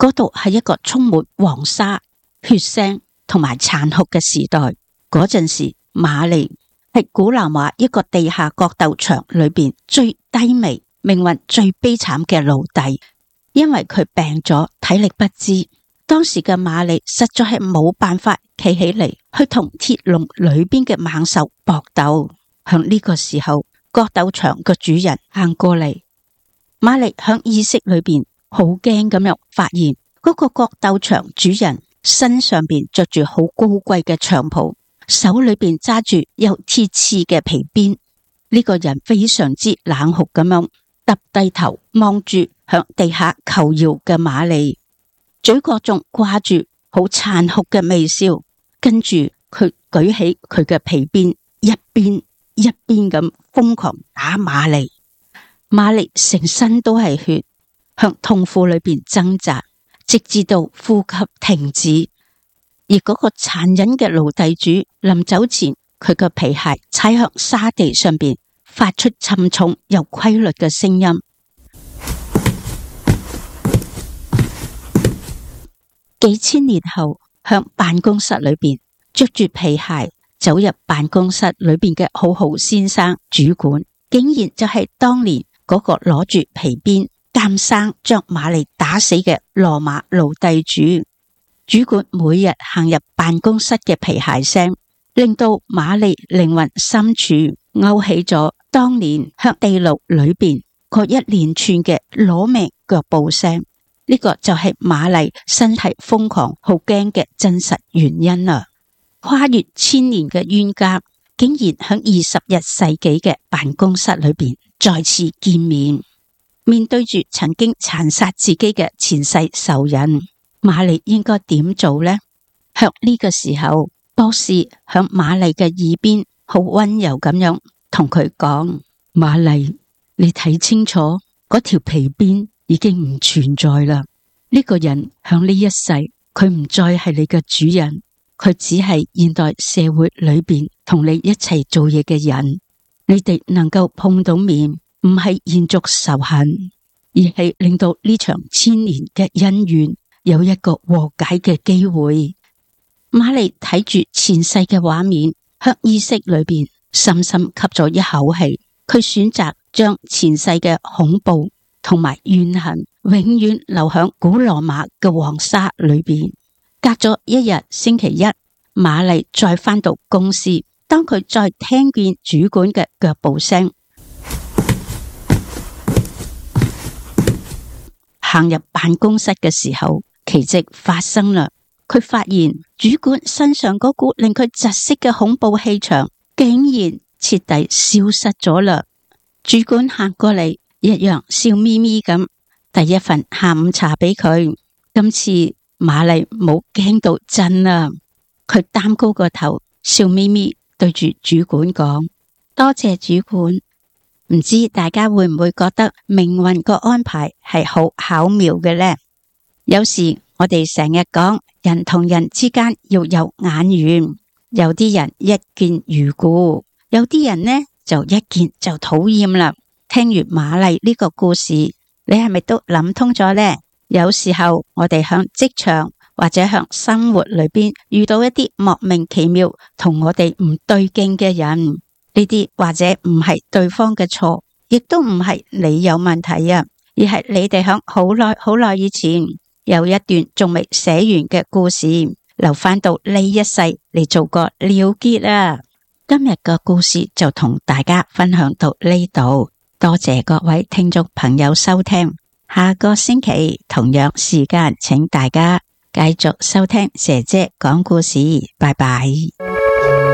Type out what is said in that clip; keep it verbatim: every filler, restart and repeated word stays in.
嗰度係一個充滿黃沙、血腥同埋殘酷嘅時代。嗰陣時，瑪麗係古羅馬一個地下角鬥場裏邊最低微、命運最悲慘嘅奴隸，因為佢病咗，體力不支。當時嘅瑪麗實在係冇辦法企起嚟去同鐵籠裏邊嘅猛獸搏鬥。響呢個時候，角鬥場嘅主人行過嚟，瑪麗響意識裏邊好驚咁樣發現嗰個角鬥場主人身上邊着住好高貴嘅長袍，手裏邊揸住有鐵刺嘅皮鞭。呢個人非常之冷酷咁樣耷低頭望住響地下求饒嘅瑪麗，嘴角仲掛住好殘酷嘅微笑。跟住佢舉起佢嘅皮鞭，一邊一邊咁瘋狂打瑪麗。瑪麗成身都係血，向痛苦裏邊掙扎，直至到呼吸停止。而嗰個殘忍嘅奴隸主臨走前，佢嘅皮鞋踩向沙地上邊，發出沉重又規律嘅聲音。幾千年後，向辦公室裏邊着住皮鞋走入辦公室裏邊嘅好好先生主管，竟然就係當年嗰個攞住皮鞭監生將瑪麗打死嘅羅馬奴隸主。主管每日行入辦公室嘅皮鞋聲，令到瑪麗靈魂深處勾起咗當年向地牢裏邊嗰一連串嘅攞命腳步聲。呢個就係瑪麗身體瘋狂好驚嘅真實原因啊！跨越千年嘅冤家，竟然響二十一世紀嘅辦公室裏邊再次見面，面對住曾經殘殺自己嘅前世仇人，瑪麗應該點做呢？響呢個時候，博士響瑪麗嘅耳邊好溫柔咁樣同佢講：瑪麗，你睇清楚，嗰條皮鞭已經唔存在啦。呢個人響呢一世，佢唔再係你嘅主人，佢只係現代社會裏邊同你一齊做嘢嘅人。你哋能夠碰到面，唔係延續仇恨，而係令到呢場千年嘅恩怨有一個和解嘅機會。瑪麗睇住前世嘅畫面，向意識裏邊深深吸咗一口氣，佢選擇將前世嘅恐怖同埋怨恨永遠留響古羅馬嘅黃沙裏邊。隔咗一日星期一，瑪麗再返到公司，當佢再聽見主管嘅腳步聲，行入辦公室嘅時候，奇蹟發生啦！佢發現主管身上嗰股令佢窒息嘅恐怖氣場竟然徹底消失咗啦。主管行過嚟，一樣笑眯眯咁遞一份下午茶俾佢。今次瑪麗冇驚到震啦，佢擔高個頭，笑眯眯對住主管講：多謝主管。唔知大家會唔會覺得命運個安排係好巧妙嘅呢？有時我哋成日講人同人之間要有眼緣，有啲人一見如故，有啲人呢就一見就討厭啦。聽完瑪麗呢個故事，你係咪都諗通咗呢？有時候我哋響職場或者響生活裏邊遇到一啲莫名其妙同我哋唔對勁嘅人，呢啲或者唔係對方嘅錯，亦都唔係你有問題啊，而係你哋響好耐好耐以前有一段仲未寫完嘅故事，留翻到呢一世嚟做個了結啊！今日嘅故事就同大家分享到呢度，多謝各位聽眾朋友收聽。下個星期同樣時間，請大家繼續收聽姐姐講故事，拜拜。